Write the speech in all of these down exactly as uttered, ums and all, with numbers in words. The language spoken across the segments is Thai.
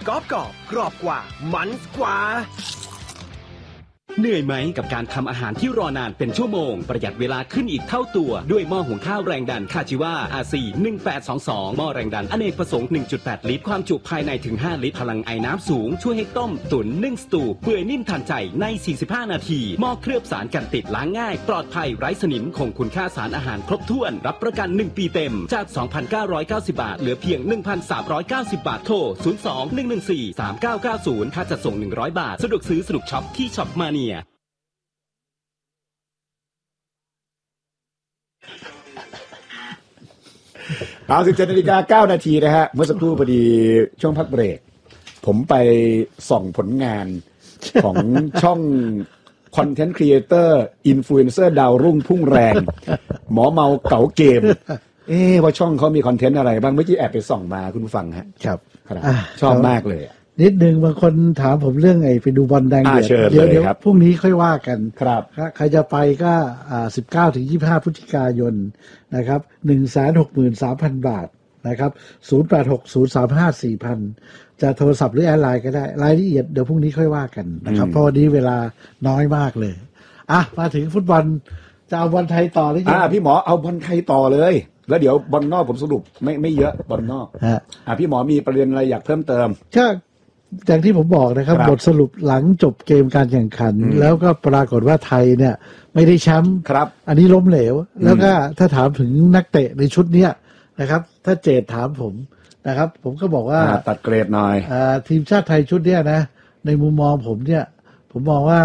กรอบกรอบกรอบกว่ามันกว่าเหนื่อยไหมกับการทำอาหารที่รอนานเป็นชั่วโมงประหยัดเวลาขึ้นอีกเท่าตัวด้วยหม้อหุงข้าวแรงดันคาจิวา อาร์ ซี หนึ่งแปดสองสองหม้อแรงดันอเนกประสงค์ หนึ่งจุดแปด ลิตรความจุภายในถึงห้าลิตรพลังไอน้ำสูงช่วยให้ต้มตุ๋นนึ่งสตูเปื่อยนิ่มทันใจในสี่สิบห้านาทีหม้อเคลือบสารกันติดล้างง่ายปลอดภัยไร้สนิมคงคุณค่าสารอาหารครบถ้วนรับประกันหนึ่งปีเต็มจาก สองพันเก้าร้อยเก้าสิบ บาทเหลือเพียง หนึ่งพันสามร้อยเก้าสิบ บาทโทรศูนย์ สอง หนึ่ง หนึ่ง สี่ สาม เก้า เก้า ศูนย์ค่าจัดส่งหนึ่งร้อยบาทสะดวกซื้อสนุกช็อปที่ช็อปมาเนียเอาสิบเจ็ดนาฬิกาเก้านาทีนะฮะเมื่อสักครู่พอดีช่วงพักเบรกผมไปส่องผลงานของช่องคอนเทนต์ครีเอเตอร์อินฟลูเอนเซอร์ดาวรุ่งพุ่งแรงหมอเมาเก๋าเกมเอ๊ะว่าช่องเขามีคอนเทนต์อะไรบ้างเมื่อกี้แอบไปส่องมาคุณผู้ฟังฮะครับชอบมากเลยนิดนึงบางคนถามผมเรื่องไอ้ไปดูบอลแดงเดือดเดี๋ยวเดี๋ยวพรุ่งนี้ค่อยว่ากันครับใครจะไปก็อ่าสิบเก้าถึงยี่สิบห้าพฤศจิกายนนะครับ หนึ่งแสนหกหมื่นสามพัน บาทนะครับศูนย์ แปด หก ศูนย์ สาม ห้า สี่ ศูนย์ ศูนย์จะโทรศัพท์หรือแอดไลน์ก็ได้รายละเอียดเดี๋ยวพรุ่งนี้ค่อยว่ากันนะครับเพราะวันนี้เวลาน้อยมากเลยอ่ะมาถึงฟุตบอลจะเอาบอลไทยต่อหรือยังอ่าพี่หมอเอาบอลไทยต่อเลยแล้วเดี๋ยวบอลนอกผมสรุปไม่ไม่เยอะบอลนอกอ่าพี่หมอมีประเด็นอะไรอยากเพิ่มเติมก็อย่างที่ผมบอกนะครับบทสรุปหลังจบเกมการแข่งขันแล้วก็ปรากฏว่าไทยเนี่ยไม่ได้แชมป์อันนี้ล้มเหลวแล้วก็ถ้าถามถึงนักเตะในชุดเนี้ยนะครับถ้าเจตถามผมนะครับผมก็บอกว่าตัดเกรดหน่อยทีมชาติไทยชุดเนี้ยนะในมุมมองผมเนี่ยผมมองว่า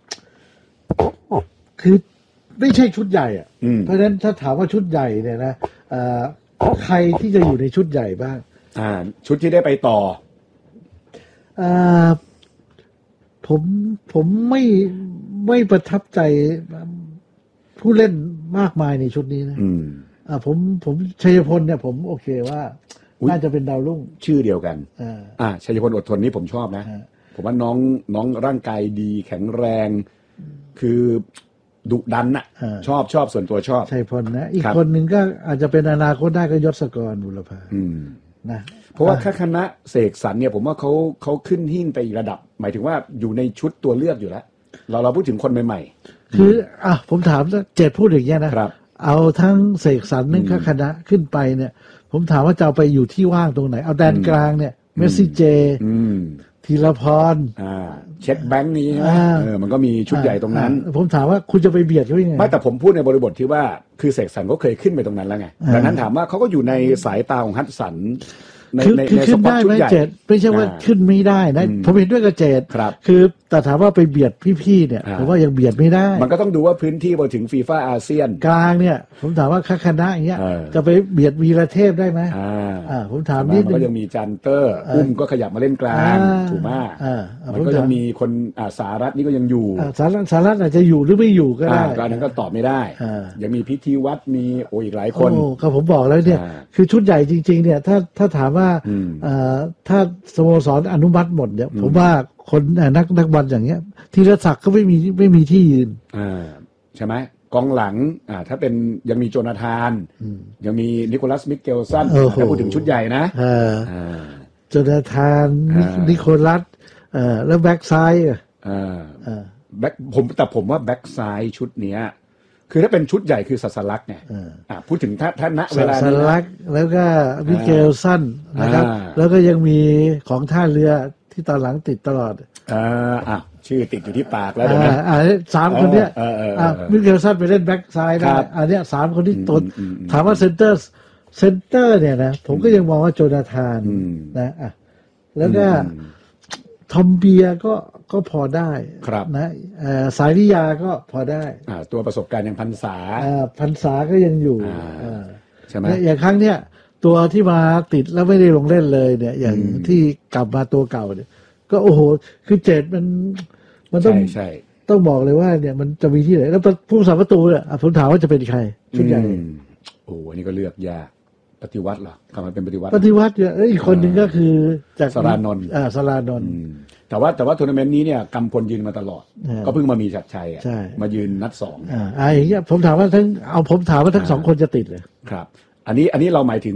คือไม่ใช่ชุดใหญ่อ่ะเพราะฉะนั้นถ้าถามว่าชุดใหญ่เนี่ยนะใครที่จะอยู่ในชุดใหญ่บ้างอ่าชุดที่ได้ไปต่ออ่าผมผมไม่ไม่ประทับใจผู้เล่นมากมายในชุดนี้นะอ่าผมผมชัยพลเนี่ยผมโอเคว่าน่าจะเป็นดาวรุ่งชื่อเดียวกันอ่าอ่าชัยพลอดทนนี่ผมชอบนะผมว่าน้องน้องร่างกายดีแข็งแรงคือดุดันน่ะชอบชอบส่วนตัวชอบชัยพลนะอีกคนหนึ่งก็อาจจะเป็นอนาคตได้ก็ยศกรบุรพานะเพราะว่าถ้าคณะเสกสรรเนี่ยผมว่าเขาเขาขึ้นหิ้งไปอีกระดับหมายถึงว่าอยู่ในชุดตัวเลือกอยู่แล้วเราเราพูดถึงคนใหม่ๆคืออ่ะผมถามเจตพูดอย่างเงี้ยนะครับเอาทั้งเสกสรรนึงก็คณะขึ้นไปเนี่ยผมถามว่าจะเอาไปอยู่ที่ว่างตรงไหนเอาแดนกลางเนี่ยเมสซี่เจธีรพรอ่าเช็คแบงค์นี้ใช่ไหมเออมันก็มีชุดใหญ่ตรงนั้นผมถามว่าคุณจะไปเบียดเขายังไงไม่แต่ผมพูดในบริบทที่ว่าคือเสกสรรก็เคยขึ้นไปตรงนั้นแล้วไงดังนั้นถามว่าเขาก็อยู่ในสายตาของฮัตสันคือคือขึ้นได้ไหมเจตไม่ใช่ว่าขึ้นไม่ได้นะผมเห็นด้วยกับเจตคือแต่ถามว่าไปเบียดพี่ๆเนี่ยผมว่ายังเบียดไม่ได้มันก็ต้องดูว่าพื้นที่พอถึงฟีฟ่าอาเซียนกลางเนี่ยผมถามว่าคณะอย่างเงี้ยจะไปเบียดวีรเทพได้ไหมอ่าผมถามนิดนึงก็ยังมีจันเตอร์อุ้มก็ขยับมาเล่นกลางถูกไหมมันก็ยังมีคนสารัฐนี่ก็ยังอยู่สารัฐสารัฐอาจจะอยู่หรือไม่อยู่ก็ได้ก็นั้นก็ตอบไม่ได้ยังมีพิธีวัดมีโออีกหลายคนก็ผมบอกแล้วเนี่ยคือชุดใหญ่จริงๆเนี่ยถ้าถ้าถามว่าถ้าสโมสรอนุมัติหมดเนี่ยผมว่าคนนักนักบอลอย่างเงี้ยธีรศักดิ์ก็ไม่มีไม่มีที่ยืนอ่าใช่ไหมกองหลังอ่าถ้าเป็นยังมีโจนาธานยังมีนิโคลัสมิเกลสันถ้าพูดถึงชุดใหญ่นะโจนาธานนิโคลัสแล้วแบ็กซ้ายอ่าแบ็คผมแต่ผมว่าแบ็กซ้ายชุดเนี้ยคือถ้าเป็นชุดใหญ่คือสัสลักเนี่ยอ่าพูดถึงถ้าถ้าณเวลานี้สัสลักแล้วก็มิเกลสันนะครับแล้วก็ยังมีของท่าเรือที่ตอนหลังติดตลอดอ่าอ่ะชื่อติดอยู่ที่ปากแล้วเดี๋ยวนะอ่าสามคนเนี้ยอ่ามิเกลสันไปเล่นแบ็กซ้ายได้อันเนี้ยสามคนที่ตนถามว่าเซนเตอร์เซนเตอร์เนี่ยนะผมก็ยังมองว่าโจนาธานนะอ่ะแล้วก็ทอมเบียก็ก็พอได้นะสายวิยาก็พอได้ตัวประสบการณ์อย่างพันษาพันษาก็ยังอยู่ใช่ไหมอย่างครั้งเนี้ยตัวที่มาติดแล้วไม่ได้ลงเล่นเลยเนี่ยอย่างที่กลับมาตัวเก่าเนี่ยก็โอ้โหคือเจ็ดมันมันต้องต้องบอกเลยว่าเนี่ยมันจะมีที่ไหนแล้วผู้สาประตูเนี่ยผมถามว่าจะเป็นใครชุดใหญ่โอ้อันนี้ก็เลือกยากปฏิวัติเหรอทำไมเป็นปฏิวัติปฏิวัติเนี่ยอีกคนหนึ่งก็คือจากสรานนท์อ่าสรานนท์แต่ว่าแต่ว่าทัวร์นาเมนต์นี้เนี่ยกำพลยืนมาตลอดก็เพิ่งมามีชัดชัยอ่ะมายืนนัดสองอ่าอย่างเงี้ยผมถามว่าทั้งเอาผมถามว่าทั้งสองคนจะติดเลยครับอันนี้อันนี้เราหมายถึง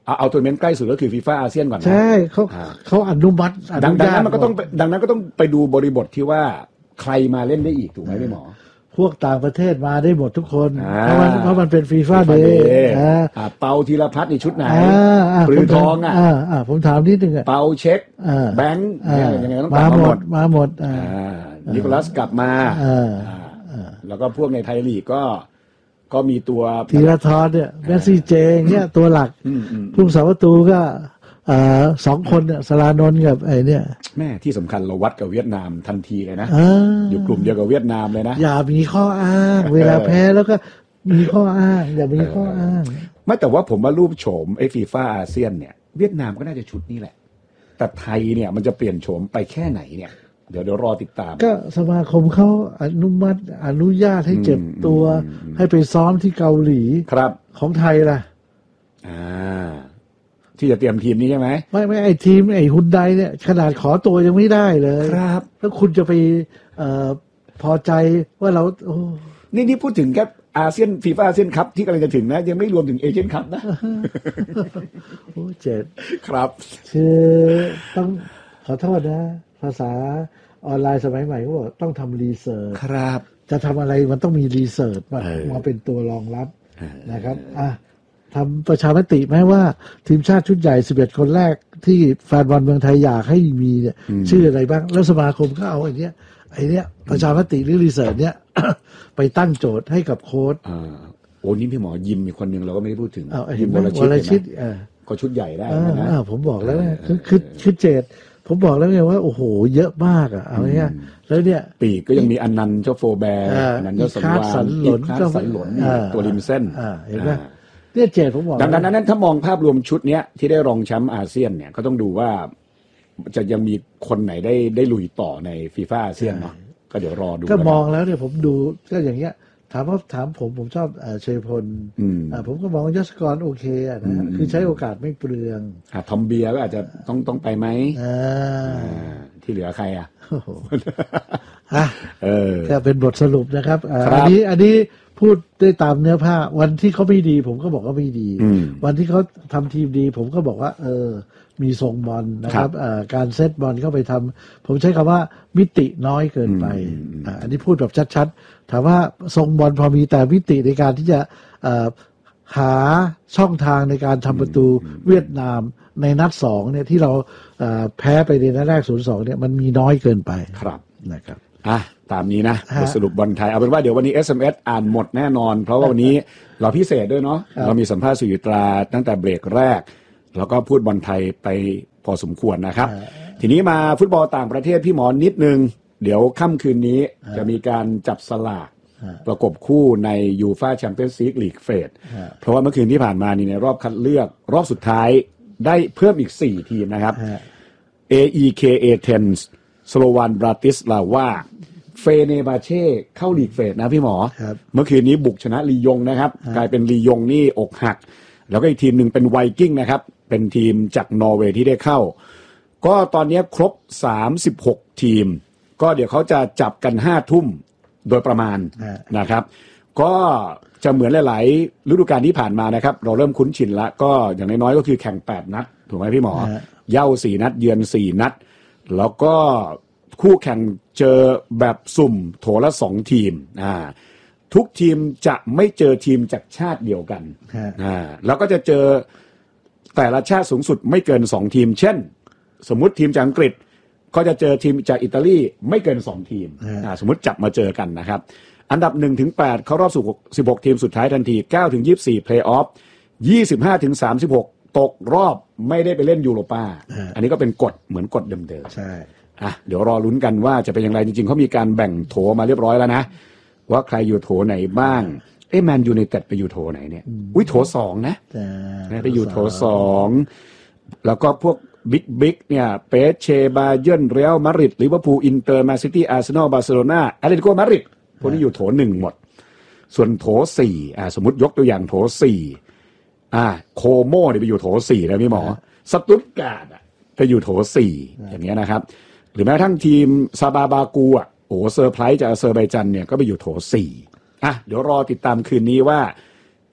เอาเอาทัวร์นาเมนต์ใกล้สุดก็คือฟีฟ่าอาเซียนก่อนนะใช่เขาเขาอนุมัติดังนั้นมันก็ต้องดังนั้นก็ต้องไปดูบริบทที่ว่าใครมาเล่นได้อีกถูกไหมพี่หมอพวกต่างประเทศมาได้หมดทุกคนเพราะมันเพราะมันเป็นฟีฟ่าเดย์เปาธีรพัฒน์ในชุดไหนปลือทองอ่ะผมถามนิดนึงอ่ะเปาเช็คแบงค์ยังไงต้องมาหมดมาหมดนิโคลัสกลับมาแล้วก็พวกในไทยลีกก็ก็มีตัวธีรทรเนี่ยแมสซี่เจเนี่ยตัวหลักผู้สาประตูก็สองคนเนี่ยสลานนท์กับไอ้เนี่ยแม่ที่สำคัญเราวัดกับเวียดนามทันทีเลยนะอยู่กลุ่มเดียวกับเวียดนามเลยนะอย่ามีข้ออ้างเวลาแพ้แล้วก็มีข้ออ้างอย่ามีข้ออ้างไม่แต่ว่าผมว่ารูปโฉมไอ้ฟีฟ่าอาเซียนเนี่ยเวียดนามก็น่าจะชุดนี้แหละแต่ไทยเนี่ยมันจะเปลี่ยนโฉมไปแค่ไหนเนี่ยเดี๋ยวเดี๋ยวรอติดตามก็สมาคมเขาอนุมัติอนุญาตให้เก็บตัวให้ไปซ้อมที่เกาหลีครับของไทยล่ะอ่าที่จะเตรียมทีมนี้ใช่ไหมไม่ไม่ไอทีมไอฮุนไดเนี่ยขนาดขอตัวยังไม่ได้เลยครับแล้วคุณจะไปเอ่อพอใจว่าเราโอ้นี่นี่พูดถึงแค่อาเซียนฟีฟ่าอาเซียนคัพที่กำลังจะถึงนะยังไม่รวมถึงเอเชียนคัพนะโอ้เจ็ดครับคือต้องขอโทษนะภาษาออนไลน์สมัยใหม่เขาบอกต้องทำรีเสิร์ชครับจะทำอะไรมันต้องมีรีเสิร์ชมามาเป็นตัวรองรับนะครับอ่ะทำประชามติไหมว่าทีมชาติชุดใหญ่สิบเอ็ดคนแรกที่แฟนบอลเมืองไทยอยากให้มีเนี่ยชื่ออะไรบ้างแล้วสมาคมก็เอาไอ้เนี้ยไอ้เนี้ยประชามติหรือรีเสิร์ชเนี้ย ไปตั้งโจทย์ให้กับโค้ชอ่าโอ้นี่พี่หมอยิมมีคนนึงเราก็ไม่ได้พูดถึงยิมวรชิตเออก็ชุดใหญ่ได้นะผมบอกแล้วคือคือคือเจตผมบอกแล้วไงว่าโอ้โหเยอะมากอ่ะเอาเนี้ยแล้วเนี่ยปีกก็ยังมีอนันต์เจ้าโฟแบร์อนันต์เจ้าสันวานอีกคาสสันหลนตัวริมเส้นเห็นไหมเนี่ยเจตผมบอกดังนั้นนั้นถ้ามองภาพรวมชุดเนี้ยที่ได้รองแชมป์อาเซียนเนี่ยก็ต้องดูว่าจะยังมีคนไหนได้ได้ลุยต่อในฟีฟ่าอาเซียนเนาะก็เดี๋ยวรอดูก็มองแล้วเนี่ยผมดูก็อย่างเงี้ยถามว่าถามผมผมชอบเชยพลผมก็มองยศกรโอเคนะคือใช้โอกาสไม่เปลืองทอมเบียก็อาจจะต้องต้องไปไหมที่เหลือใครอ่ะอ่ะแค่เป็นบทสรุปนะครับอันนี้อันนี้พูดได้ตามเนื้อผ้าวันที่เขาไม่ดีผมก็บอกว่าไม่ดีวันที่เขาทำทีมดีผมก็บอกว่าเออมีทรงบอลนะครับการเซตบอลเข้าไปทำผมใช้คำว่ามิติน้อยเกินไปอันนี้พูดแบบชัดๆถามว่าทรงบอลพอมีแต่มิติในการที่จะหาช่องทางในการทำประตูเวียดนามในนัดสองเนี่ยที่เราแพ้ไปในนัดแรก ศูนย์สอง เนี่ยมันมีน้อยเกินไปครับนะครับอ่ะตามนี้นะบทสรุปบอลไทยเอาเป็นว่าเดี๋ยววันนี้ เอส เอ็ม เอส อ่านหมดแน่นอนเพราะว่าวันนี้เราพิเศษด้วยเนาะเรามีสัมภาษณ์สุริตราตั้งแต่เบรกแรกแล้วก็พูดบอลไทยไปพอสมควรนะครับทีนี้มาฟุตบอลต่างประเทศพี่หมอนิดนึงเดี๋ยวค่ำคืนนี้จะมีการจับสลากประกบคู่ในยูฟ่าแชมเปี้ยนส์ลีกเฟสเพราะว่าเมื่อคืนที่ผ่านมานี่ในรอบคัดเลือกรอบสุดท้ายได้เพิ่มอีกสี่ทีมนะครับ เอ อี เค เอ เทนส์ สโลวานบราติสลาวาเฟเนบาเช่เข้าลีกเฟสนะพี่หมอเมื่อคืนนี้บุกชนะลียงนะครับกลายเป็นลียงนี่อกหักแล้วก็อีกทีมหนึ่งเป็นไวกิ้งนะครับเป็นทีมจากนอร์เวย์ที่ได้เข้าก็ตอนนี้ครบสามสิบหกทีมก็เดี๋ยวเขาจะจับกันห้าทุ่มโดยประมาณนะครับก็จะเหมือนหลายๆฤดูกาลที่ผ่านมานะครับเราเริ่มคุ้นชินละก็อย่างน้อยๆก็คือแข่งแปดนัดถูกไหมพี่หมอเย่าสี่นัดเยือนสี่นัดแล้วก็คู่แข่งเจอแบบสุ่มโถละสองทีมอ่าทุกทีมจะไม่เจอทีมจากชาติเดียวกันอ่าแล้วก็จะเจอแต่ละชาติสูงสุดไม่เกินสองทีมเช่นสมมุติทีมจากอังกฤษก็จะเจอทีมจากอิตาลีไม่เกินสองทีมอ่าสมมุติจับมาเจอกันนะครับอันดับหนึ่งถึงแปดเข้ารอบสู่สิบหกทีมสุดท้ายทันทีเก้าถึงยี่สิบสี่เพลย์ออฟยี่สิบห้าถึงสามสิบหกตกรอบไม่ได้ไปเล่นยูโรปาอันนี้ก็เป็นกฎเหมือนกฎเดิมๆใช่อ่ะเดี๋ยวรอลุ้นกันว่าจะเป็นอย่างไรจริงๆเขามีการแบ่งโถมาเรียบร้อยแล้วนะว่าใครอยู่โถไหนบ้างเอ๊ะแมนยูไนเต็ดไปอยู่โถไหนเนี่ยอุ้ยโถสองนะไปอยู่โถสองแล้วก็พวกบิ๊กบิ๊กเนี่ยเปเชบาเยิร์นเรอัลมาดริดลิเวอร์พูลอินเตอร์แมนซิตี้อาร์เซนอลบาร์เซโลนาแอตเลติโกมาดริดพวกนี้อยู่โถหนึ่งหมดส่วนโถสี่อ่าสมมติยกตัวอย่างโถสี่อ่าโคโม่เนี่ยไปอยู่โถสี่แล้วพี่หมอสตุตการ์ดอ่ะไปอยู่โถสี่อย่างเงี้ยนะครับหรือแม้กระทั่งทีมซาบาบากูอ่ะโอ้เซอร์ไพรส์จากอาเซอร์ไบจันเนี่ยก็ไปอยู่โถสี่อ่ะเดี๋ยวรอติดตามคืนนี้ว่า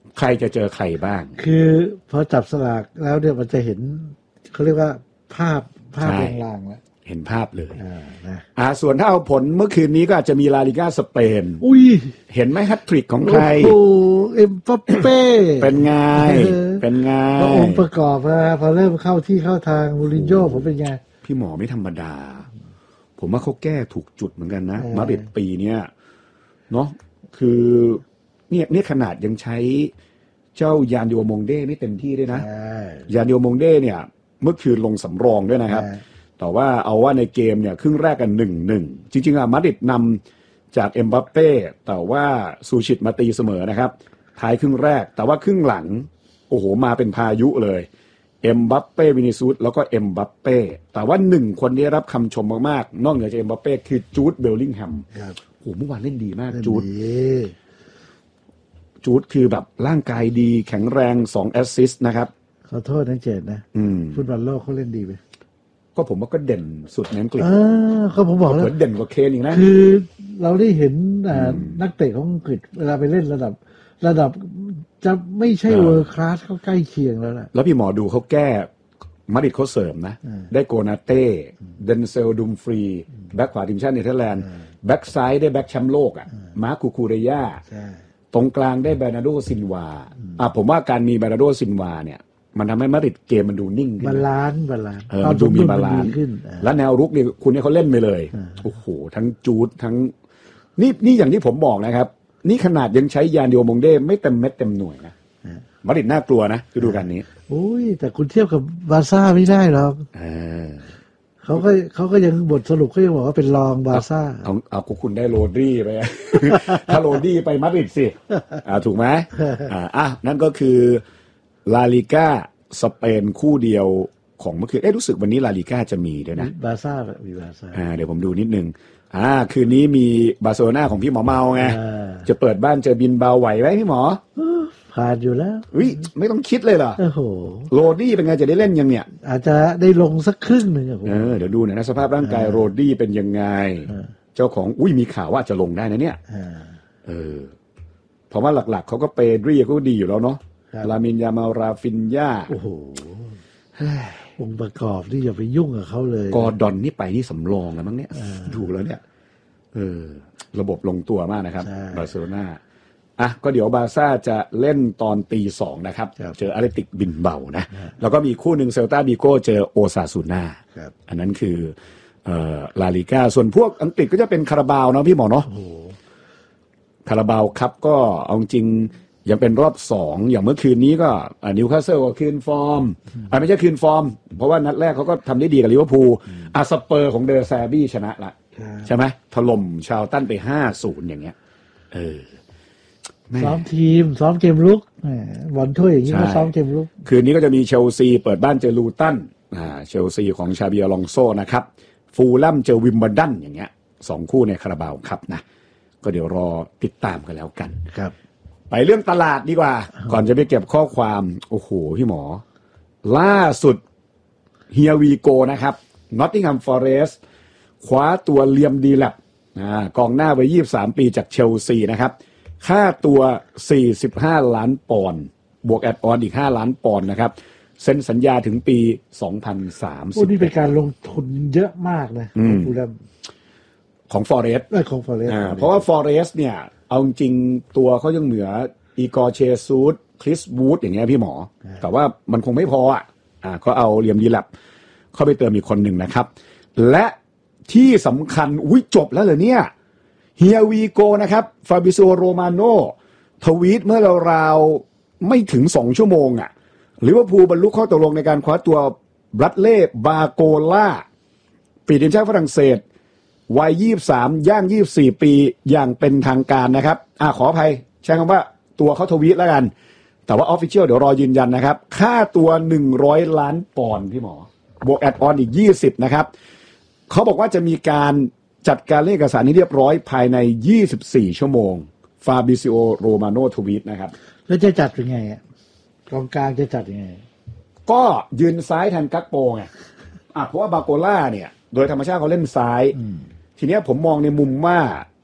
ใครจะเจอใครบ้างคือพอจับสลากแล้วเนี่ยมันจะเห็นเขาเรียกว่าภาพภาพใช่ลางๆแล้วเห็นภาพเลยอ่านะอ่าส่วนถ้าเอาผลเมื่อคืนนี้ก็อาจจะมีลาลิก้าสเปนอุ้ยเห็นไหมแฮตทริกของใครโอ้โหเอ็มบัปเป้เป็นไงเออเป็นไงพอองค์ประกอบนะพอเริ่มเข้าที่เข้าทางมูรินโญ่ผมเป็นไงพี่หมอไม่ธรรมดา ผมว่าเขาแก้ถูกจุดเหมือนกันนะเออมาดริดปีเนี้ยเนาะคือเนี่ยเนี่ยขนาดยังใช้เจ้ายานดิโอมงเด้ไม่เต็มที่ด้วยนะใช่ยานดิโอมงเด้เนี่ย เมื่อคืนลงสำรองด้วยนะครับใช่แต่ว่าเอาว่าในเกมเนี่ยครึ่งแรกกันหนึ่งหนึ่งจริงๆอะมาดริดนำจากเอ็มบัปเป้แต่ว่าซูชิตมาตีเสมอนะครับท้ายครึ่งแรกแต่ว่าครึ่งหลังโอ้โหมาเป็นพายุเลยเอ็มบัปเป้วินิซูสแล้วก็เอ็มบัปเป้แต่ว่าหนึ่งคนที่ได้รับคำชมมากๆนอกเหนือจากเอ็มบัปเป้คือจูดเบลลิงแฮมครับโอ้โหเมื่อวานเล่นดีมากจูดดีจูดคือแบบร่างกายดีแข็งแรงสองแอสซิสต์นะครับขอโทษนะเจดนะอืมฟุตบอลโลกเขาเล่นดีไหมก็ผมว่าก็เด่นสุดในอังกฤษเออเขาผมบอกแล้วเผื่อเด่นกว่าเคนอีกนะคือเราได้เห็นอ่านักเตะของอังกฤษเวลาไปเล่นระดับ ระดับจะไม่ใช่เออเวิร์คลาสเขาใกล้เคียงแล้วนะแล้วพี่หมอดูเขาแก้มาดริดเขาเสริมนะอืมได้โกนาเต้เดนเซลดุมฟรี แบ็คขวาทีมชาติเนเธอร์แลนด์แบ็คซ้ายได้แบ็คแชมป์โลกอ่ะมาร์คูคูเรยาใช่ตรงกลางได้เบรนาร์โดซินวาอ่ะผมว่าการมีเบรนาร์โดซินวาเนี่ย มันทำให้มาดริดเกมมันดูนิ่งขึ้นบานะลานซ์บาลานซ์เออมันดูมีบาลานซ์ขึ้นอ่าและแนวรุกนี่คุณเนี่ยเขาเล่นไปเลยอ่าโอ้โห ทั้งจูดทั้งนี่นี่อย่างที่ผมบอกนะครับ นี่ขนาดยังใช้ยานดิโอมงเด้ไม่เต็มเม็ดเต็มหน่วยนะมาดริดน่ากลัวนะคือดูกันนี้โอ้ยแต่คุณเทียบกับบาร์ซ่าไม่ได้หรอกเออเขาก็เขาก็ยังบทสรุปเขายังบอกว่าเป็นรองบาร์ซ่าเอาเอาคุณได้โรดรี่ไป ถ้าโรดรี่ไปมาดริดสิอ่าถูกไหมอ่าอ่ะนั่นก็คือลาลิก้าสเปนคู่เดียวของเมื่อคืนเอ๊ะรู้สึกวันนี้ลาลิก้าจะมีด้วยนะบาร์ซ่ามีบาร์ซ่าอ่าเดี๋ยวผมดูนิดนึงอ่าคืนนี้มีบาร์เซโลนาของพี่หมอเมาไงอ่าจะเปิดบ้านเจอบินเบาไหวไหมพี่หมอผ่านอยู่แล้วอุ้ยไม่ต้องคิดเลยเหรอโอ้โหโรดดี้เป็นไงจะได้เล่นยังเนี่ยอาจจะได้ลงสักครึ่งหนึ่งอะผมเออเดี๋ยวดูหน่อยนะสภาพร่างกายโรดดี้เป็นยังไงเออเจ้าของอุ้ยมีข่าวว่าจะลงได้นะเนี่ยอ่าเออเพราะว่าหลักๆเขาก็เปดรี่เขาก็ดีอยู่แล้วเนาะครับลามินยามาราฟินยาโอ้โหองค์ประกอบที่อย่าไปยุ่งกับเขาเลยกอร์ดอนนี่ไปนี่สำรองแล้วมั้งเนี่ยดูแล้วเนี่ยเออระบบลงตัวมากนะครับใช่บาร์เซโลนาอ่ะก็เดี๋ยวบาร์ซ่าจะเล่นตอนตีสองนะครับครับเจออาร์เตติกบินเบานะ แล้วก็มีคู่หนึ่งเซลตาบิโก้เจอโอซาซูนาครับอันนั้นคือเอ่อลาลิก้าส่วนพวกอังกฤษก็จะเป็นคาราบาวเนาะพี่หมอเนาะโอ้โหคาราบาวครับก็เอาจริงยังเป็นรอบสองอย่างเมื่อคืนนี้ก็นิวคาสเซิลก็คืนฟอร์มอ่าไม่ใช่คืนฟอร์ม เพราะว่านัดแรกเขาก็ทำได้ดีกับลิเวอร์พูลอาสเปอร์ของเดอแซบี้ชนะละครับใช่ไหมถล่มชาวตันไปห้าศูนย์อย่างเงี้ยเออแม่ซ้อมทีม ซ้อมเกมลุกแหมบอลถ้วยอย่างนี้ก็ใช่ซ้อมเกมลุกคืนนี้ก็จะมีเชลซีเปิดบ้านเจอลูตันอ่าเชลซีของชาบีอลองโซนะครับฟูลแลมเจอวิมเบิลดันอย่างเงี้ยสองคู่ในคาราบาวครับนะก็เดี๋ยวรอติดตามกันแล้วกันครับไปเรื่องตลาดดีกว่า ก่อนจะไปเก็บข้อความ โอ้โห พี่หมอ ล่าสุดเฮียวีโกนะครับนอตติงแฮมฟอเรสต์คว้าตัวเลียมดีแลบกองหน้าวัยยี่สิบสามปีจากเชลซีนะครับ ค่าตัวสี่สิบห้าล้านปอนด์บวกแอดออนอีกห้าล้านปอนด์นะครับ เซ็นสัญญาถึงปีสองพันสามสิโอ้บนี่เป็นการลงทุนเยอะมากนะของฟูลแลมของฟอเรสต์เอ้ยของฟอเรสต์อ่าเพราะว่าฟอเรสต์เนี่ย เอาจริงๆตัวเขายังเหนืออีกอร์เชซูดคริสวูดอย่างเงี้ยพี่หมอ แต่ว่ามันคงไม่พออ่ะอ่าก็เอาเลียมดีแลบเข้าไปเติมอีกคนหนึ่งนะครับ และที่สำคัญอุ้ยจบแล้วเหรอเนี่ยเฮียวีโกนะครับฟาบิโซโรมาโนทวีตเมื่อราวๆไม่ถึงสองชั่วโมงอ่ะลิเวอร์พูลบรรลุข้อตกลงในการคว้าตัวบรัดเล่บาโกล่าปีกทีมชาติฝรั่งเศสวัยยี่สิบสามย่างยี่สิบสี่ปีอย่างเป็นทางการนะครับอ่าขออภัยใช้คำว่าตัวเขาทวีตแล้วกันแต่ว่าออฟฟิเชียลเดี๋ยวรอยืนยันนะครับค่าตัวหนึ่งร้อยล้านปอนด์พี่หมอบวกแอดออนอีกยี่สิบนะครับเขาบอกว่าจะมีการจัดการเอกสารนี้เรียบร้อยภายในยี่สิบสี่ชั่วโมงฟาบิซิโอโรมาโนทวีตนะครับแล้วจะจัดเป็นไงอะกองกลางจะจัดยังไงก็ยืนซ้ายแทนกักโปไงอ่ะเพราะว่าบาโกล่าเนี่ยโดยธรรมชาติเขาเล่นซ้ายทีเนี้ยผมมองในมุมว่า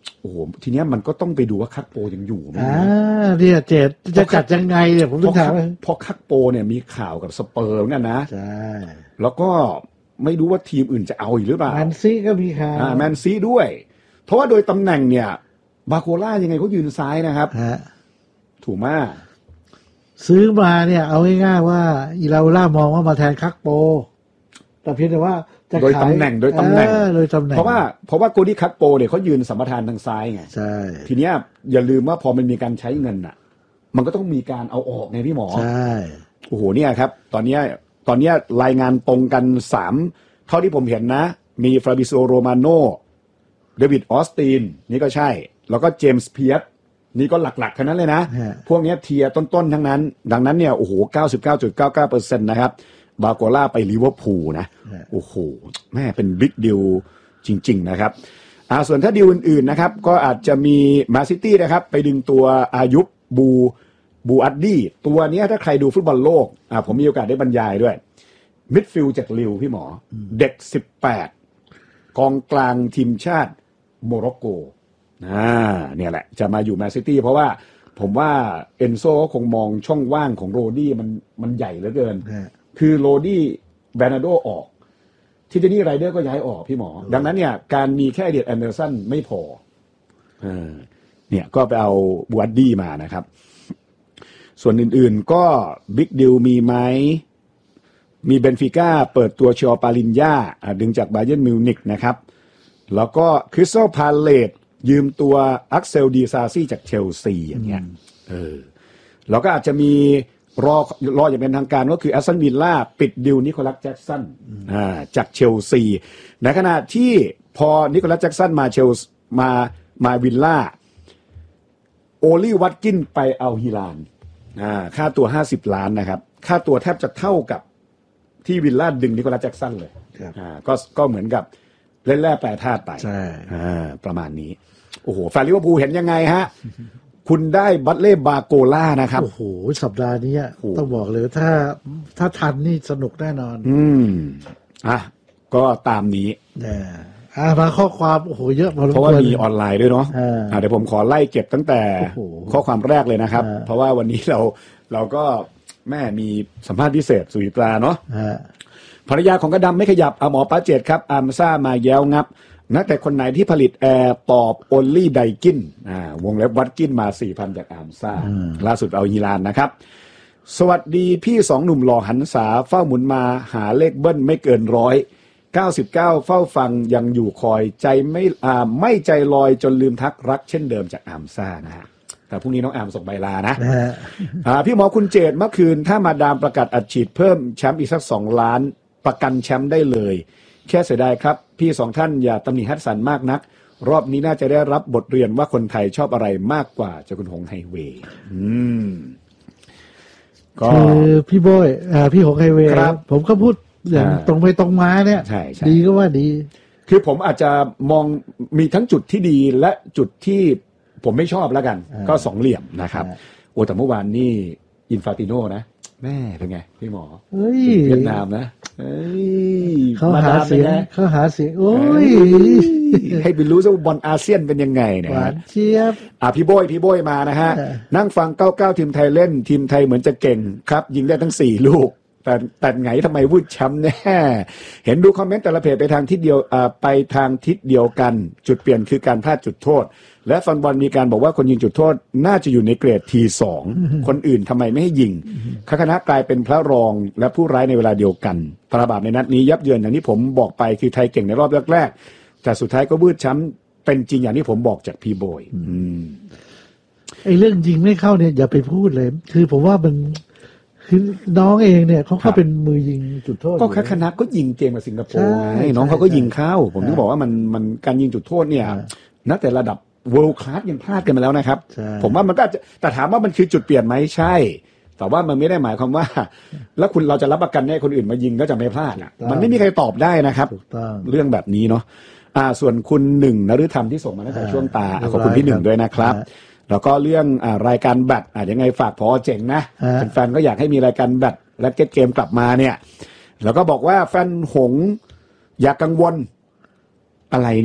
โอ้โหทีเนี้ยมันก็ต้องไปดูว่าคักโปยังอยู่ไหมอ่าเนี่ยเจดจะจัดยังไงเนี่ยผมต้องถามเพราะคักโปเนี่ยมีข่าวกับสเปอร์เหมือนกันนะใช่แล้วก็ไม่รู้ว่าทีมอื่นจะเอาอีกหรือเปล่าแมนซีก็มีข่าวอ่าแมนซีด้วยเพราะว่าโดยตำแหน่งเนี่ยบาโคล่ายังไงเขายืนซ้ายนะครับถูกมากซื้อมาเนี่ยเอาง่ายๆว่าอีลาล่ามองว่ามาแทนคักโปแต่เพียงแต่ว่าโดยตำแหน่งโดยตำแหน่งโดยตำแหน่งเพราะว่าเพราะว่าโกดี้คักโปเนี่ยเขายืนสัมปทานทางซ้ายไงใช่ทีเนี้ยอย่าลืมว่าพอมันมีการใช้เงินอ่ะมันก็ต้องมีการเอาออกไงพี่หมอใช่โอ้โหเนี่ยครับตอนเนี้ยตอนเนี้ยรายงานตรงกันสามเท่าที่ผมเห็นนะมีฟราบิโซโรมาโนเดวิดออสตินนี่ก็ใช่แล้วก็เจมส์เพียร์สนี่ก็หลักๆทั้งนั้นเลยนะพวกนี้เทียร์ต้นๆทั้งนั้นดังนั้นเนี่ยโอ้โห เก้าสิบเก้าจุดเก้าเก้าเปอร์เซ็นต์ นะครับบาโกล่าไปลิเวอร์พูลนะโอ้โหแม่เป็นบิ๊กดีลจริงๆนะครับอ่าส่วนถ้าดีลอื่นๆนะครับก็อาจจะมีมาซิตี้นะครับไปดึงตัวอายุบบูบูอัดดี้ตัวนี้ถ้าใครดูฟุตบอลโลกอ่าผมมีโอกาสได้บรรยายด้วยมิดฟิลด์จากลิวพี่หมอเด็กสิบแปดกองกลางทีมชาติโมร็อกโกอ่าเนี่ยแหละจะมาอยู่แมนซิตี้เพราะว่าผมว่าเอนโซ่คงมองช่องว่างของโรดี้มันมันใหญ่เหลือเกินคือโรดี้แบรนาโดออกที่เจนี่ไรเดอร์ก็ย้ายออกพี่หมอดังนั้นเนี่ยการมีแค่เดียดแอนเดอร์สันไม่พอเออเนี่ยก็ไปเอาบูอัดดี้มานะครับส่วนอื่นๆก็บิ๊กดิลมีไหมมีเบนฟิก้าเปิดตัวชอปาลินญาดึงจากบาเยิร์นมิวนิกนะครับแล้วก็คริสตัลพาเลตยืมตัวอักเซลดีซาซี่จากเชลซีอย่างเงี้ยเออแล้วก็อาจจะมีรอรออย่างเป็นทางการก็คือแอสตันวิลล่าปิดดิวนิโคลัสแจ็คสันอ่าจากเชลซีในขณะที่พอนิโคลัสแจ็คสันมาเชลมามาวิลล่าโอลี่วัตกินไปเอาฮิลานอ่าค่าตัวห้าสิบล้านนะครับค่าตัวแทบจะเท่ากับที่วิลล่าดึงนิโคลัสแจ็คสันเลยอ่าก็ก็เหมือนกับเล่นแร่แปรธาตุไปใช่อ่าประมาณนี้โอ้โหแฟนลิเวอร์พูลเห็นยังไงฮะคุณได้บัตเล่บาโกล่านะครับโอ้โหสัปดาห์นี้ต้องบอกเลยถ้าถ้าทันนี่สนุกแน่นอนอืมอ่ะก็ตามนี้อ่ามาข้อความโอ้โหเยอะเพราะว่ามีออนไลน์ด้วยเนาะอ่าเดี๋ยวผมขอไล่เก็บตั้งแต่ข้อความแรกเลยนะครับเพราะว่าวันนี้เราเราก็แม่มีสัมภาษณ์พิเศษสุริตราเนาะภรรยาของกระดำไม่ขยับเอาหมอป้าเจ็ดครับอัมซ่ามาแย้วงับนักแต่คนไหนที่ผลิตแอร์ตอบโอลลี่ไดกินอ่าวงเล็บวัดกินมา สี่พัน จากอัมซ่าล่าสุดเอาฮิลานนะครับสวัสดีพี่สองหนุ่มหล่อหันษาเฝ้าหมุนมาหาเลขเบิ้ลไม่เกินร้อยเก้าสิบเก้าเฝ้าฟังยังอยู่คอยใจไม่อ่าไม่ใจลอยจนลืมทักรักเช่นเดิมจากอัมซ่านะฮะแต่พรุ่งนี้น้องอามส่งใบลานะอ่าพี่หมอคุณเจตเมื่อคืนถ้ามาดามประกาศอัดฉีดเพิ่มแชมป์อีกสักสองล้านประกันแชมป์ได้เลยแค่เสียดายครับพี่สองท่านอย่าตำหนิฮัตสันมากนักรอบนี้น่าจะได้รับบทเรียนว่าคนไทยชอบอะไรมากกว่าเจ้าคุณหงไฮเวย์อืมก็คือพี่โบยอ่าพี่หงไฮเวย์ครับผมก็พูดอย่างตรงไปตรงมาเนี่ยดีก็ว่าดีคือผมอาจจะมองมีทั้งจุดที่ดีและจุดที่ผมไม่ชอบแล้วกันก็สองเหลี่ยมนะครับโอ้แต่เมื่อวานนี่อินฟาติโนนะแม่เป็นไงพี่หมอเวียดนามนะเขาหาเสียงเขาหาเสียงโอ้ยให้ไปรู้ซะว่าบอลอาเซียนเป็นยังไงเนี่ยหวานเจี๊ยบอ่ะพี่โบยพี่โบยมานะฮะนั่งฟังเก้าสิบเก้าทีมไทยเล่นทีมไทยเหมือนจะเก่งครับยิงได้ทั้งสี่ลูกแต่แต่ไงทำไมวุ้นช้ำแน่เห็นดูคอมเมนต์แต่ละเพจไปทางทิศเดียวอ่าไปทางทิศเดียวกันจุดเปลี่ยนคือการพลาดจุดโทษและฟันบอลมีการบอกว่าคนยิงจุดโทษน่าจะอยู่ในเกรด ที สอง คนอื่นทำไมไม่ให้ยิงคณะกลายเป็นพระรองและผู้ร้ายในเวลาเดียวกันตราบาปในนัดนี้ยับเยินอย่างที่ผมบอกไปคือไทยเก่งในรอบแรกๆแต่สุดท้ายก็วืดช้ำเป็นจริงอย่างที่ผมบอกจากพี่โบยไอ้เรื่องยิงไม่เข้าเนี่ยอย่าไปพูดเลยคือผมว่ามันคือน้องเองเนี่ยเขาก็เป็นมือยิงจุดโทษก็คณะก็ยิงเกมกับสิงคโปร์ไงน้องเขาก็ยิงเข้าผมถึงบอกว่ามันมันการยิงจุดโทษเนี่ยนักแต่ระดับ world class ยังพลาดกันมาแล้วนะครับผมว่ามันก็แต่ถามว่ามันคือจุดเปลี่ยนไหมใช่แต่ว่ามันไม่ได้หมายความว่าแล้วคุณเราจะรับประกันให้คนอื่นมายิงก็จะไม่พลาดมันไม่มีใครตอบได้นะครับเรื่องแบบนี้เนาะอ่าส่วนคุณหนึ่งนฤธรรมที่ส่งมาตั้งแต่ช่วงตาขอบคุณพี่หนึ่งด้วยนะครับแล้วก็เรื่องอ่ารายการแบตอ่ะยังไงฝากพอเจ๋งนะแฟนๆก็อยากให้มีรายการแบตและเก็ตเกมกลับมาเนี่ยแล้วก็บอกว่าแฟนหงอย่ากังวลอะไรเนี่ย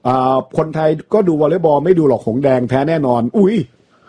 อ่าคนไทยก็ดูวอลเลย์บอลไม่ดูหรอกหงแดงแพ้แน่นอนอุ้ย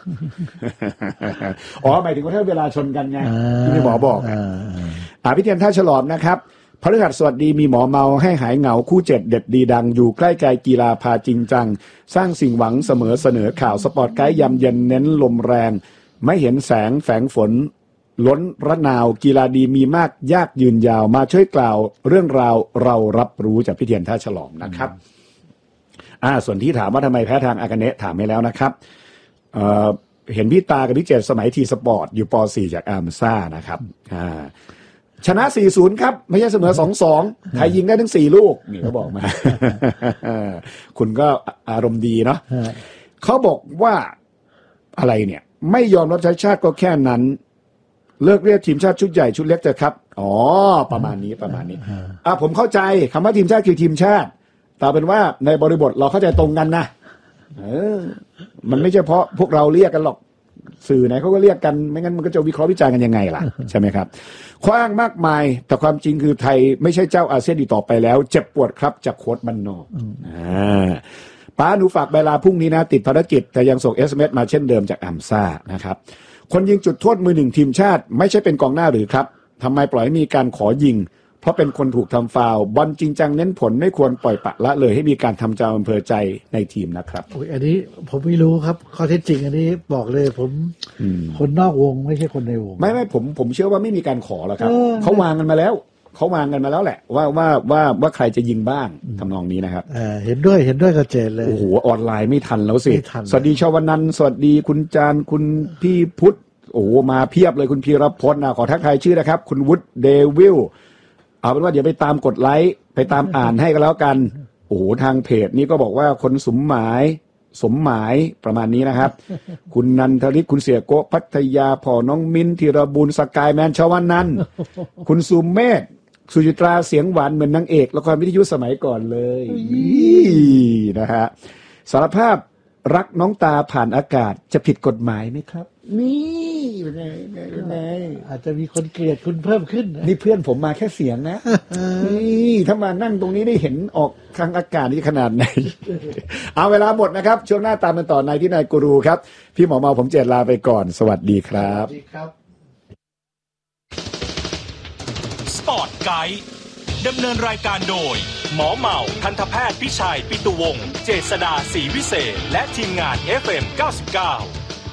อ๋อหมายถึงว่าถ้าเวลาชนกันไงที่หมอบอกอ่าพี่เทียนท่าฉลอมนะครับพฤหัสสวัสดีมีหมอเมาให้หายเหงาคู่เจ็ดเด็ดดีดังอยู่ใกล้ไกลกีฬาพาจริงจังสร้างสิ่งหวังเสมอเสนอข่าวสปอร์ตไกด์ยำเย็นเน้นลมแรงไม่เห็นแสงแฝงฝนล้นระนาวกีฬาดีมีมากยากยืนยาวมาช่วยกล่าวเรื่องราวเรารับรู้จากพี่เทียนท่าฉลอมนะครับอ่าส่วนที่ถามว่าทำไมแพ้ทางอากาเนะถามให้แล้วนะครับเอ่อเห็นพี่ตากับพี่เจตสมัยทีสปอร์ตอยู่ป สี่จากอาร์มซ่านะครับอ่าชนะ สี่ศูนย์ ครับไม่ใช่เสมอ สองสอง ไทยยิงได้ทั้งสี่ลูกนี่เขาบอกมา คุณก็อารมณ์ดีเนาะเขาบอกว่าอะไรเนี่ยไม่ยอมรับใช้ชาติก็แค่นั้นเลิกเรียกทีมชาติชุดใหญ่ชุดเล็กเถอะครับอ๋อประมาณนี้ประมาณนี้อ่ะผมเข้าใจคำว่าทีมชาติคือทีมชาติแต่เป็นว่าในบริบทเราเข้าใจตรงกันนะเออมันไม่ใช่เพราะพวกเราเรียกกันหรอกสื่อไหนเขาก็เรียกกันไม่งั้นมันก็จะวิเคราะห์วิจารณ์กันยังไงล่ะใช่ไหมครับคว้างมากมายแต่ความจริงคือไทยไม่ใช่เจ้าอาเซียนอีกต่อไปแล้วเจ็บปวดครับจากโค้ชบ้านนอกอ่าป้าหนูฝากใบลาพรุ่งนี้นะติดภารกิจแต่ยังส่ง เอส เอ็ม เอส มาเช่นเดิมจากอัมซ่านะครับคนยิงจุดโทษมือหนึ่งทีมชาติไม่ใช่เป็นกองหน้าหรือครับทำไมปล่อยให้มีการขอยิงเพราะเป็นคนถูกทำฟาวล์บอลจริงจังเน้นผลไม่ควรปล่อยปละละเลยให้มีการทำจามอำเภอใจในทีมนะครับโอ้ยอันนี้ผมไม่รู้ครับข้อเท็จจริงอันนี้บอกเลยผมคนนอกวงไม่ใช่คนในวงไม่ไม่ผมผมเชื่อว่าไม่มีการขอแล้วครับเขาวางกันมาแล้วเขาวางกันมาแล้วแหละว่าว่าว่าว่าใครจะยิงบ้างทำนองนี้นะครับเห็นด้วยเห็นด้วยกับเจนเลยโอ้โหออนไลน์ไม่ทันแล้วสิสวัสดีชาวนันท์สวัสดีคุณจานคุณพี่พุทธโอ้มาเพียบเลยคุณพีรพจน์นะขอทักทายชื่อนะครับคุณวุฒิเดวิลเอาเป็นว่าเดี๋ยวไปตามกดไลค์ไปตามอ่านให้กันแล้วกันโอ้โหทางเพจนี้ก็บอกว่าคนสมหมายสมหมายประมาณนี้นะครับ คุณนันทริศคุณเสียโกพัทยาพ่อน้องมิ้นธีรบุญสกายแมนชวันนันคุณสุเมธสุจิตราเสียงหวานเหมือนนางเอกละครวิทยุสมัยก่อนเลยนะฮะสารภาพรักน้องตาผ่านอากาศจะผิดกฎหมายไหมครับนี่เป็นไงเป็นไงอาจจะมีคนเกลียดคุณเพิ่มขึ้นนี่เพื่อนผมมาแค่เสียงนะนี่ถ้ามานั่งตรงนี้ได้เห็นออกทางอากาศนี่ขนาดไหน เอาเวลาหมดนะครับช่วงหน้าตามกันต่อในที่นายกูรูครับพี่หมอเมาผมเจตลาไปก่อนสวัสดีครับสวัสดีครับสปอร์ตไกด์ดำเนินรายการโดยหมอเมาทันตแพทย์พิชัยปิตุวงศ์เจษฎาศรีวิเศษและทีมงาน เอฟ เอ็ม เก้าสิบเก้า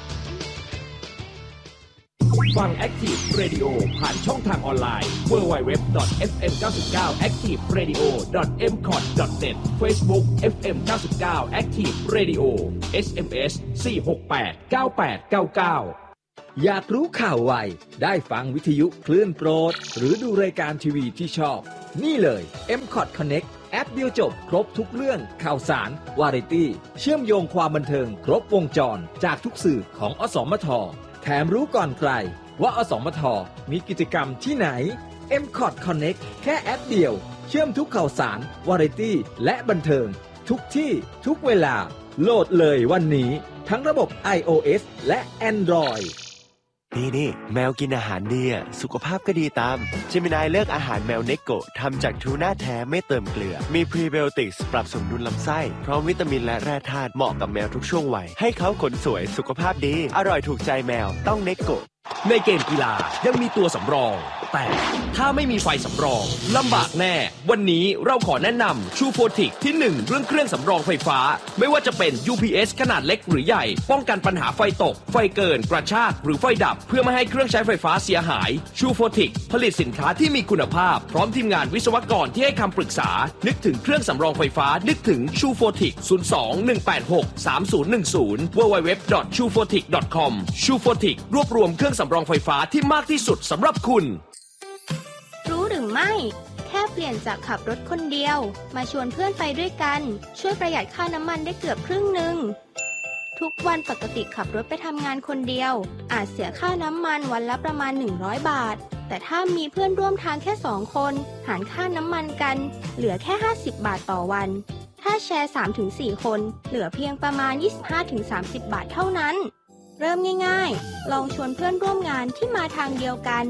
ฟัง Active Radio ผ่านช่องทางออนไลน์ ดับเบิลยู ดับเบิลยู ดับเบิลยู ดอท เอฟ เอ็ม เก้าสิบเก้า แอคทีฟเรดิโอ ดอท เอ็ม คอท ดอท เน็ต Facebook เอฟ เอ็ม เก้าสิบเก้า Active Radio เอส เอ็ม เอส สี่ หก แปด เก้า แปด เก้า เก้าอยากรู้ข่าวไวได้ฟังวิทยุคลื่นโปรดหรือดูรายการทีวีที่ชอบนี่เลย เอ็ม คอท Connect แอปเดียวจบครบทุกเรื่องข่าวสารวาไรตี้เชื่อมโยงความบันเทิงครบวงจรจากทุกสื่อของอสมทแถมรู้ก่อนใครว่าอสมทมีกิจกรรมที่ไหน เอ็ม คอท Connect แค่แอปเดียวเชื่อมทุกข่าวสารวาไรตี้และบันเทิงทุกที่ทุกเวลาโหลดเลยวันนี้ทั้งระบบ iOS และ Android นี่นี่แมวกินอาหารดีอ่ะสุขภาพก็ดีตามเจมินายเลือกอาหารแมวเนโกะทำจากทูน่าแท้ไม่เติมเกลือมีพรีไบโอติกส์ปรับสมดุลลำไส้พร้อมวิตามินและแร่ธาตุเหมาะกับแมวทุกช่วงวัยให้เขาขนสวยสุขภาพดีอร่อยถูกใจแมวต้องเนโกะในเกมกีฬายังมีตัวสำรองแต่ถ้าไม่มีไฟสำรองลำบากแน่วันนี้เราขอแนะนำชูโฟติกที่หนึ่งเรื่องเครื่องสำรองไฟฟ้าไม่ว่าจะเป็น ยู พี เอส ขนาดเล็กหรือใหญ่ป้องกันปัญหาไฟตกไฟเกินกระชากหรือไฟดับเพื่อไม่ให้เครื่องใช้ไฟฟ้าเสียหายชูโฟติกผลิตสินค้าที่มีคุณภาพพร้อมทีมงานวิศวกรที่ให้คำปรึกษานึกถึงเครื่องสำรองไฟฟ้านึกถึงชูโฟติก ศูนย์ สอง หนึ่ง แปด หก สาม ศูนย์ หนึ่ง ศูนย์ ดับเบิลยู ดับเบิลยู ดับเบิลยู ดอท ชูโฟติก ดอท คอม ชูโฟติกรวบรวมเครื่องสำรองไฟฟ้าที่มากที่สุดสำหรับคุณรู้หรือไม่แค่เปลี่ยนจากขับรถคนเดียวมาชวนเพื่อนไปด้วยกันช่วยประหยัดค่าน้ำมันได้เกือบครึ่งหนึ่งทุกวันปกติขับรถไปทำงานคนเดียวอาจเสียค่าน้ำมันวันละประมาณหนึ่งร้อยบาทแต่ถ้ามีเพื่อนร่วมทางแค่สองคนหารค่าน้ำมันกันเหลือแค่ห้าสิบบาทต่อวันถ้าแชร์ สามถึงสี่ คนเหลือเพียงประมาณ ยี่สิบห้าถึงสามสิบ บาทเท่านั้นเริ่มง่ายๆลองชวนเพื่อนร่วมงานที่มาทางเดียวกันผ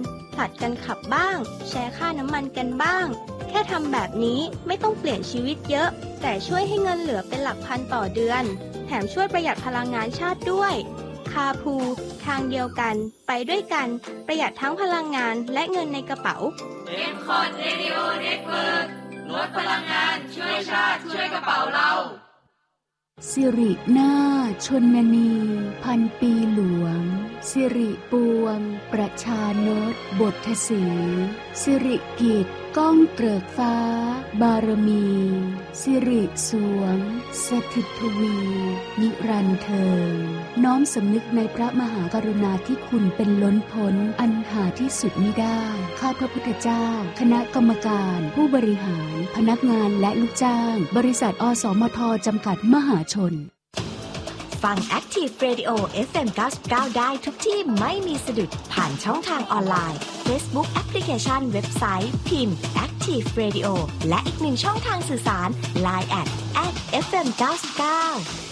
ลัดกันขับบ้างแชร์ค่าน้ำมันกันบ้างแค่ทำแบบนี้ไม่ต้องเปลี่ยนชีวิตเยอะแต่ช่วยให้เงินเหลือเป็นหลักพันต่อเดือนแถมช่วยประหยัดพลังงานชาติด้วยคาพูทางเดียวกันไปด้วยกันประหยัดทั้งพลังงานและเงินในกระเป๋าเอ็ม คอท Radio Network ลดพลังงานช่วยชาติช่วยกระเป๋าเราสิรินาถชนนีพันปีหลวงสิริปวงประชานตบทสีสิริกิจก้องเกริกฟ้าบารมีสิริสวงสถิตทวีนิรันดร์เทิงน้อมสำนึกในพระมหากรุณาธิคุณเป็นล้นพ้นอันหาที่สุดมิได้ข้าพระพุทธเจ้าคณะกรรมการผู้บริหารพนักงานและลูกจ้างบริษัทอสมทจำกัดมหาชนฟัง Active Radio เอฟ เอ็ม เก้าสิบเก้า ได้ทุกที่ไม่มีสะดุดผ่านช่องทางออนไลน์ Facebook แอปพลิเคชันเว็บไซต์พิมพ์ Active Radio และอีกหนึ่งช่องทางสื่อสาร ไลน์ แอท แอท เอฟ เอ็ม เก้าสิบเก้า